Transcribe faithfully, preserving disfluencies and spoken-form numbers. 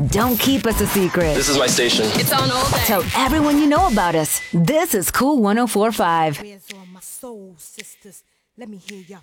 Don't keep us a secret. This is my station. It's on all day. Tell everyone you know about us. This is Cool one oh four point five. Where's all my soul sisters? Let me hear y'all